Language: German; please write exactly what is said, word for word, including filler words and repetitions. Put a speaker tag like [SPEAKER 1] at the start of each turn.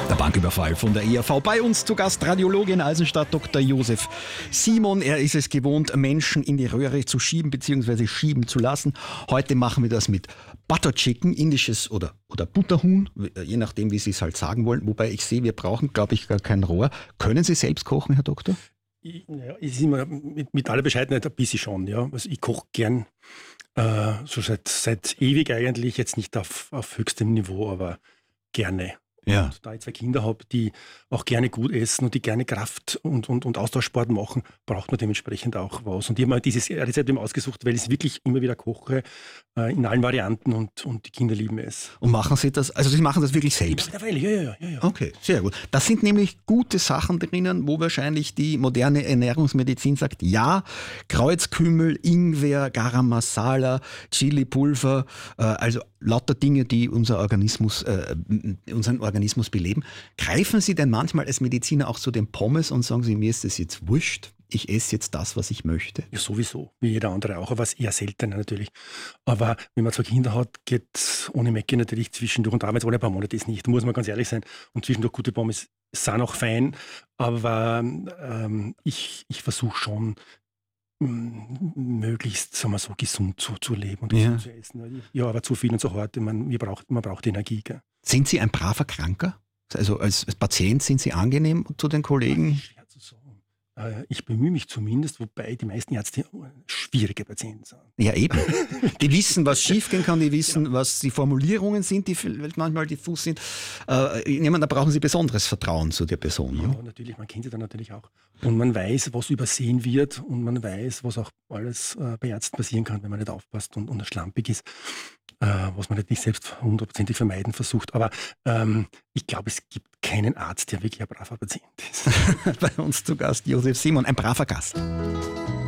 [SPEAKER 1] Der Banküberfall von der E R V. Bei uns zu Gast Radiologe in Eisenstadt, Doktor Josef Simon. Er ist es gewohnt, Menschen in die Röhre zu schieben bzw. schieben zu lassen. Heute machen wir das mit Butter Chicken, indisches oder, oder Butterhuhn, je nachdem, wie Sie es halt sagen wollen. Wobei ich sehe, wir brauchen, glaube ich, gar kein Rohr. Können Sie selbst kochen, Herr Doktor?
[SPEAKER 2] Ich, ja, ist immer mit, mit aller Bescheidenheit ein bisschen schon. Ja. Also ich koche gern, äh, so seit, seit ewig eigentlich, jetzt nicht auf, auf höchstem Niveau, aber gerne.
[SPEAKER 1] Ja.
[SPEAKER 2] Und da ich zwei Kinder habe, die auch gerne gut essen und die gerne Kraft- und, und, und Ausdauersport machen, braucht man dementsprechend auch was. Und ich habe mir dieses Rezept eben ausgesucht, weil ich es wirklich immer wieder koche, äh, in allen Varianten und, und die Kinder lieben es.
[SPEAKER 1] Und machen Sie das, also Sie machen das wirklich selbst?
[SPEAKER 2] Ja, ja, ja, ja, ja.
[SPEAKER 1] Okay, sehr gut. Da sind nämlich gute Sachen drinnen, wo wahrscheinlich die moderne Ernährungsmedizin sagt, ja, Kreuzkümmel, Ingwer, Garam Masala, Chili-Pulver, äh, also lauter Dinge, die unser Organismus, äh, unseren Organismus beleben. Greifen Sie denn manchmal als Mediziner auch zu den Pommes und sagen Sie, mir ist das jetzt wurscht, ich esse jetzt das, was ich möchte?
[SPEAKER 2] Ja, sowieso, wie jeder andere auch, aber es eher seltener natürlich. Aber wenn man zwei Kinder hat, geht ohne Mecke natürlich zwischendurch, und damals alle paar Monate ist nicht, da muss man ganz ehrlich sein, und zwischendurch gute Pommes sind auch fein, aber ähm, ich, ich versuche schon, möglichst, sagen wir so, gesund zu, zu leben und gesund
[SPEAKER 1] Ja.
[SPEAKER 2] zu essen. Ja, aber zu viel und zu hart, man, man, braucht, man braucht Energie. Gell?
[SPEAKER 1] Sind Sie ein braver Kranker? Also als, als Patient sind Sie angenehm zu den Kollegen?
[SPEAKER 2] Schwer zu sagen. Äh, Ich bemühe mich zumindest, wobei die meisten Ärzte schwierige Patienten sind.
[SPEAKER 1] Ja, eben. Die wissen, was schiefgehen kann, die wissen, was die Formulierungen sind, die vielleicht manchmal diffus sind. Äh, ich nehme an, da brauchen Sie besonderes Vertrauen zu der Person.
[SPEAKER 2] Ja,
[SPEAKER 1] Ne?
[SPEAKER 2] natürlich, man kennt sie dann natürlich auch. Und man weiß, was übersehen wird, und man weiß, was auch alles äh, bei Ärzten passieren kann, wenn man nicht aufpasst und, und er schlampig ist, äh, was man nicht selbst hundertprozentig vermeiden versucht. Aber ähm, ich glaube, es gibt keinen Arzt, der wirklich ein braver Patient ist.
[SPEAKER 1] Bei uns zu Gast Josef Simon, ein braver Gast.